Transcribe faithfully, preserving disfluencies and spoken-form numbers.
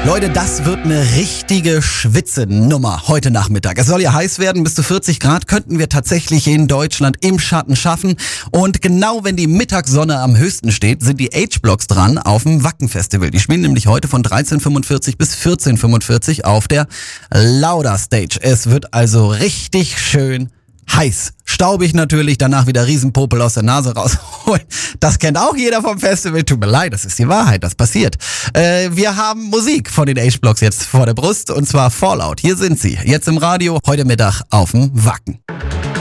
Leute, das wird eine richtige Schwitze-Nummer heute Nachmittag. Es soll ja heiß werden, bis zu vierzig Grad könnten wir tatsächlich in Deutschland im Schatten schaffen. Und genau wenn die Mittagssonne am höchsten steht, sind die H-Blocks dran auf dem Wacken-Festival. Die spielen nämlich heute von dreizehn Uhr fünfundvierzig bis vierzehn Uhr fünfundvierzig auf der Lauda Stage. Es wird also richtig schön heiß. Staubig natürlich, danach wieder Riesenpopel aus der Nase rausholen. Das kennt auch jeder vom Festival. Tut mir leid, das ist die Wahrheit, das passiert. Äh, wir haben Musik von den H-Blocks jetzt vor der Brust und zwar Fallout. Hier sind sie, jetzt im Radio, heute Mittag auf dem Wacken.